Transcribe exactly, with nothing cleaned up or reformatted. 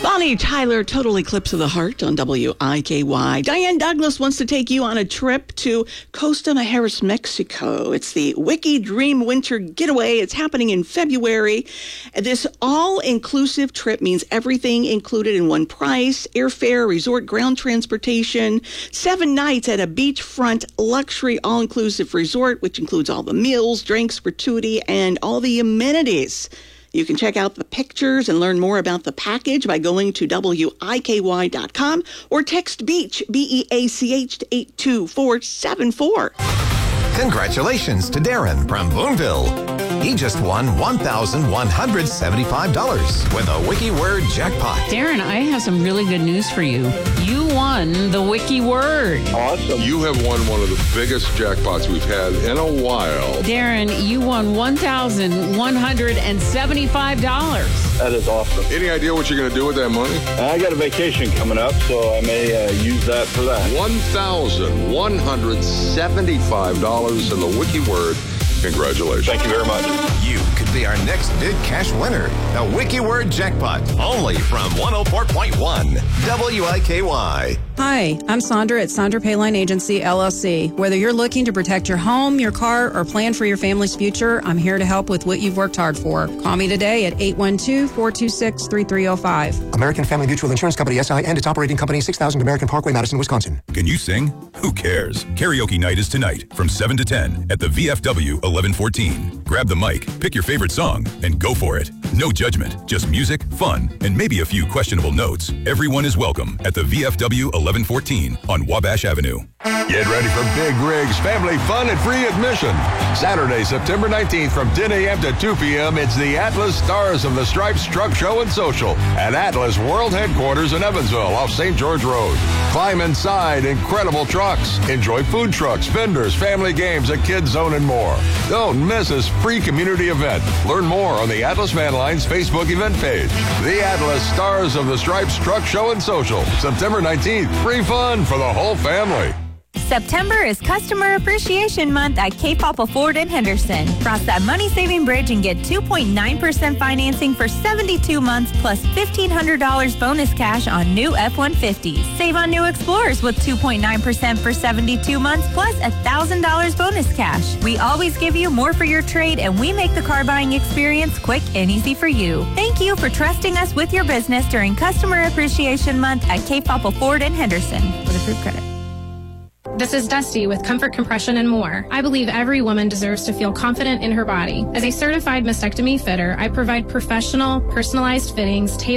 Bonnie Tyler, Total Eclipse of the Heart on W I K Y. Diane Douglas wants to take you on a trip to Costa Mujeres, Mexico. It's the Wiki Dream Winter Getaway. It's happening in February. This all-inclusive trip means everything included in one price: airfare, resort ground transportation, seven nights at a beachfront luxury all-inclusive resort, which includes all the meals, drinks, gratuity, and all the amenities. You can check out the pictures and learn more about the package by going to W I K Y dot com or text BEACH, B E A C H, to eight two four seven four. Congratulations to Darren from Boonville. He just won one thousand one hundred seventy-five dollars with a Wiki Word jackpot. Darren, I have some really good news for you. You won the Wiki Word. Awesome. You have won one of the biggest jackpots we've had in a while. Darren, you won one thousand one hundred seventy-five dollars. That is awesome. Any idea what you're going to do with that money? I got a vacation coming up, so I may uh, use that for that. one thousand one hundred seventy-five dollars in the Wiki Word. Congratulations. Thank you very much. You could be our next big cash winner. The Wiki Word jackpot, only from one oh four point one W I K Y. Hi, I'm Sandra at Sandra Payline Agency, L L C. Whether you're looking to protect your home, your car, or plan for your family's future, I'm here to help with what you've worked hard for. Call me today at eight one two, four two six, three three zero five. American Family Mutual Insurance Company, S I, and its operating company, six thousand American Parkway, Madison, Wisconsin. Can you sing? Who cares? Karaoke night is tonight from seven to ten at the V F W eleven fourteen. Grab the mic, pick your favorite song, and go for it. No judgment, just music, fun, and maybe a few questionable notes. Everyone is welcome at the V F W eleven fourteen on Wabash Avenue. Get ready for big rigs, family fun, and free admission. Saturday, September nineteenth from ten a.m. to two p.m. It's the Atlas Stars of the Stripes Truck Show and Social at Atlas World Headquarters in Evansville off Saint George Road. Climb inside incredible trucks. Enjoy food trucks, vendors, family games, a kids zone, and more. Don't miss this free community event. Learn more on the Atlas Van Lines Facebook event page. The Atlas Stars of the Stripes Truck Show and Social, September nineteenth. Free fun for the whole family. September is Customer Appreciation Month at Cape Papa Ford in Henderson. Cross that money-saving bridge and get two point nine percent financing for seventy-two months plus fifteen hundred dollars bonus cash on new F one fifties. Save on new Explorers with two point nine percent for seventy-two months plus one thousand dollars bonus cash. We always give you more for your trade, and we make the car buying experience quick and easy for you. Thank you for trusting us with your business during Customer Appreciation Month at Cape Papa Ford in Henderson with approved credit. This is Dusty with Comfort Compression and More. I believe every woman deserves to feel confident in her body. As a certified mastectomy fitter, I provide professional, personalized fittings tailored